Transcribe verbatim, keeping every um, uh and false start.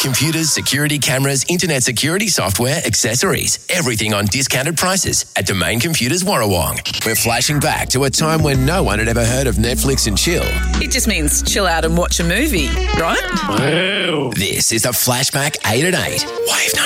computers, security cameras, internet security software, accessories. Everything on discounted prices at Domain Computers Warrawong. We're flashing back to a time when no one had ever heard of Netflix and chill. It just means chill out and watch a movie, right? This is the Flashback eight at eight. Wave